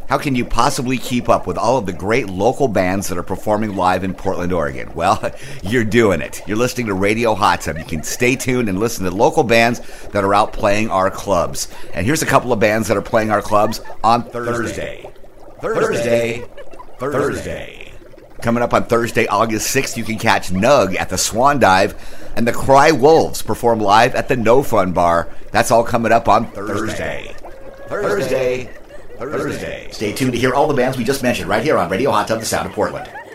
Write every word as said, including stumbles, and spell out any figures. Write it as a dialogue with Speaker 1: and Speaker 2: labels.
Speaker 1: How can you possibly keep up with all of the great local bands that are performing live in Portland, Oregon? Well, you're doing it. You're listening to Radio Hot Tub. You can stay tuned and listen to local bands that are out playing our clubs. And here's a couple of bands that are playing our clubs on Thursday. Thursday. Thursday. Thursday. Coming up on Thursday, August sixth, you can catch Nug at the Swan Dive, and the Cry Wolves perform live at the No Fun Bar. That's all coming up on Thursday. Thursday. Thursday. Thursday. Stay tuned to hear all the bands we just mentioned right here on Radio Hot Tub, the Sound of Portland.